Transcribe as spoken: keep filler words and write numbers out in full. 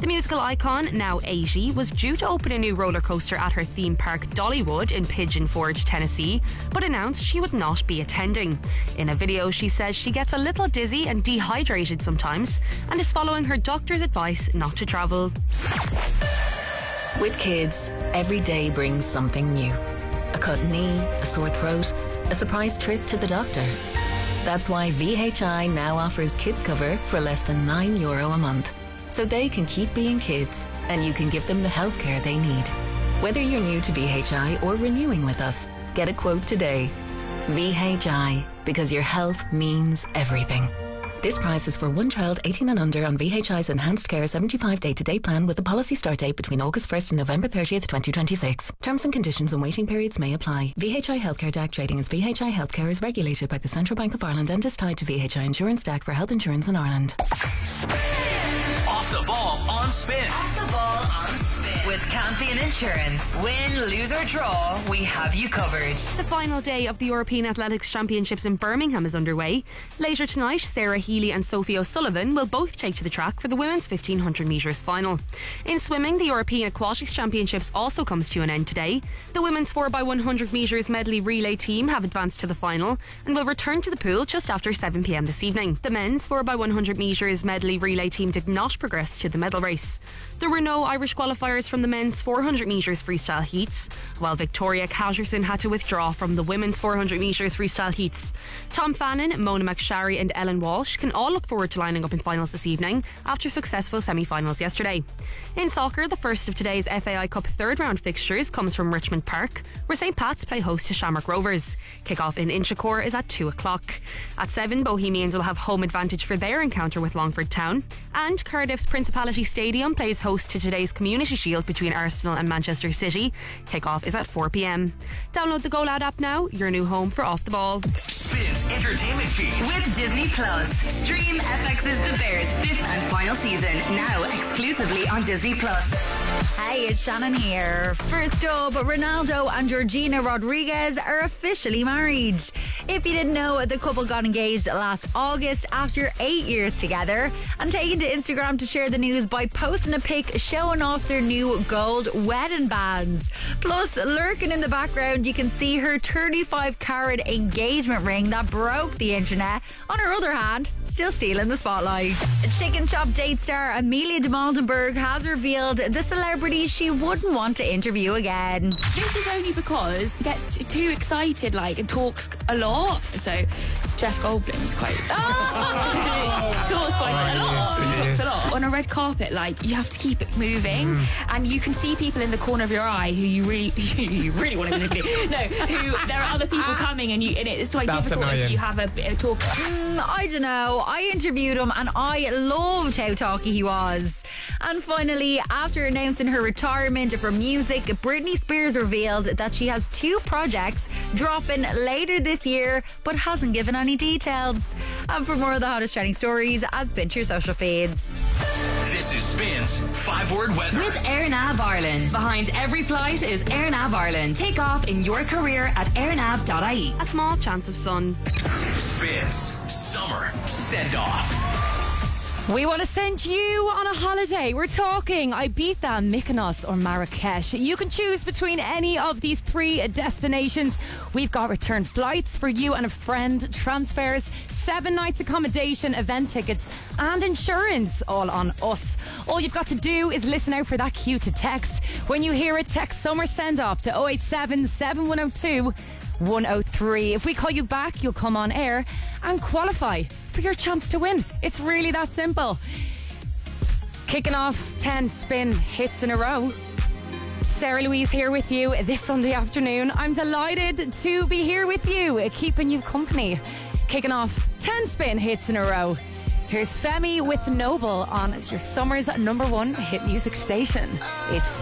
The musical icon, now eighty, was due to open a new roller coaster at her theme park Dollywood in Pigeon Forge, Tennessee, but announced she would not be attending. In a video, she says she gets a little dizzy and dehydrated sometimes and is following her doctor's advice not to travel. With kids, every day brings something new. A cut knee, a sore throat, a surprise trip to the doctor. That's why V H I now offers kids cover for less than nine euro a month. So they can keep being kids and you can give them the healthcare they need. Whether you're new to V H I or renewing with us, get a quote today. V H I, because your health means everything. This price is for one child eighteen and under on V H I's Enhanced Care seventy-five day-to-day plan with a policy start date between August first and November thirtieth, twenty twenty-six. Terms and conditions and waiting periods may apply. V H I Healthcare D A C trading as V H I Healthcare is regulated by the Central Bank of Ireland and is tied to V H I Insurance D A C for health insurance in Ireland. Off the ball on Spin. Off the ball on Spin. With Campion Insurance. Win, lose or draw, we have you covered. The final day of the European Athletics Championships in Birmingham is underway. Later tonight, Sarah Healy and Sophie O'Sullivan will both take to the track for the women's fifteen hundred metres final. In swimming, the European Aquatics Championships also comes to an end today. The women's four by one hundred metres medley relay team have advanced to the final and will return to the pool just after seven p m this evening. The men's four by one hundred metres medley relay team did not progress to the medal race. There were no Irish qualifiers from the men's four hundred metres freestyle heats, while Victoria Catterson had to withdraw from the women's four hundred metres freestyle heats. Tom Fannin, Mona McSharry and Ellen Walsh can all look forward to lining up in finals this evening after successful semi-finals yesterday. In soccer, the first of today's F A I Cup third round fixtures comes from Richmond Park, where St Pat's play host to Shamrock Rovers. Kick-off in Inchicore is at two o'clock. At seven, Bohemians will have home advantage for their encounter with Longford Town, and Cardiff's Principality Stadium plays host to today's Community Shield between Arsenal and Manchester City. Kick-off is at four p m. Download the GoLoud app now, your new home for Off the Ball. Spin's entertainment feed. With Disney Plus. Stream F X's The Bears fifth and final season, now exclusively on Disney Plus. Hey, it's Shannon here. First up, Ronaldo and Georgina Rodriguez are officially married. If you didn't know, the couple got engaged last August after eight years together and taken to Instagram to share the news by posting a pic showing off their new gold wedding bands. Plus, lurking in the background, you can see her thirty-five carat engagement ring that broke the internet. On her other hand, still stealing the spotlight. Chicken Shop date star Amelia de Maldenberg has revealed the celebrity she wouldn't want to interview again. This is only because he gets t- too excited, like, and talks a lot. So, Jeff Goldblum is quite... Oh! talks quite oh, a lot. Yes, he talks yes. a lot. On a red carpet, like, you have to keep it moving. Mm. And you can see people in the corner of your eye who you really who you really want to interview. No, who there are other people coming and you and it's quite That's difficult annoying. if you have a bit of talk. Mm, I don't know. I interviewed him and I loved how talky he was. And finally, after announcing her retirement from music, Britney Spears revealed that she has two projects dropping later this year, but hasn't given any details. And for more of the hottest trending stories, add Spin to your social feeds. This is Spin's five-word weather. With AirNav Ireland. Behind every flight is AirNav Ireland. Take off in your career at airnav dot I E. A small chance of sun. Spin's summer send-off. We want to send you on a holiday. We're talking Ibiza, Mykonos or Marrakesh. You can choose between any of these three destinations. We've got return flights for you and a friend, transfers, seven nights accommodation, event tickets and insurance, all on us. All you've got to do is listen out for that cue to text. When you hear it, text Summer Send Off to oh eight seven, seven one oh two, one oh three. If we call you back, you'll come on air and qualify for your chance to win. It's really that simple. Kicking off ten spin hits in a row. Sarah Louise here with you this Sunday afternoon. I'm delighted to be here with you, keeping you company. Kicking off ten spin hits in a row. Here's Femi with Noble on as your summer's number one hit music station. It's